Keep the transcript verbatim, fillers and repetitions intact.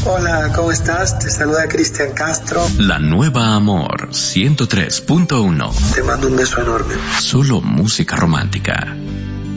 Hola, ¿cómo estás? Te saluda Cristian Castro. La Nueva Amor ciento tres punto uno. Te mando un beso enorme. Solo música romántica.